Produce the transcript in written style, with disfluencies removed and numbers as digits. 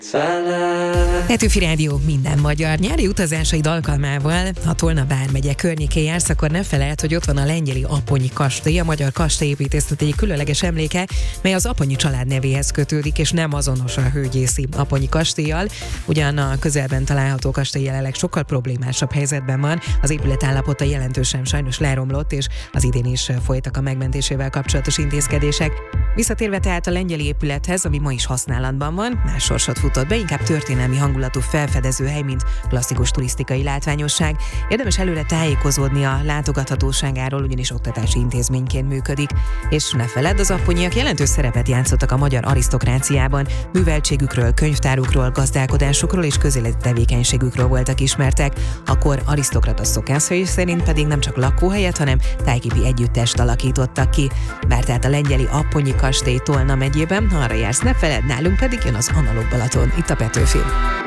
Petőfi Rádió minden magyar nyári utazásaid alkalmával, ha Tolna vármegye környékén jársz, akkor ne feledd, hogy ott van a lengyeli Aponyi kastély, a magyar kastélyépítészet egyik különleges emléke, mely az Aponyi család nevéhez kötődik, és nem azonos a hőgyészi Aponyi kastélyjal. Ugyan a közelben található kastély jelenleg sokkal problémásabb helyzetben van, az épület állapota jelentősen sajnos leromlott, és az idén is folytak a megmentésével kapcsolatos intézkedések. Visszatérve tehát a lengyeli épülethez, ami ma is használatban van, más sorsot futott be, inkább történelmi hangulatú felfedezőhely, mint klasszikus turisztikai látványosság. Érdemes előre tájékozódni a látogathatóságáról, ugyanis oktatási intézményként működik. És ne feledd, az aponyiak jelentős szerepet játszottak a magyar arisztokráciában, műveltségükről, könyvtárukról, gazdálkodásukról és közéleti tevékenységükről voltak ismertek. A kor arisztokrata szokásai szerint pedig nem csak lakóhelyet, hanem tájképi együttest alakítottak ki. Bár tehát a lengyeli Aponyi kastély Tolna megyében, ha arra jársz, ne feledd, nálunk pedig jön az Analóg Balaton, itt a Petőfin.